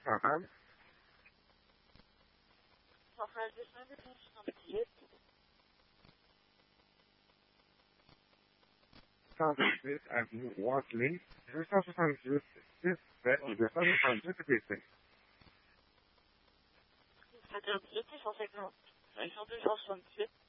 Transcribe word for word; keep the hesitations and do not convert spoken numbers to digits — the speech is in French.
Parade. Centrale deux cent soixante-dix-huit. cent vingt-huit avenue Watley, deux cent soixante-dix, six sept, deux cent soixante-dix P C. C'est-à-dire dix-huit cent cinquante, cinq cent deux cent soixante-dix-huit.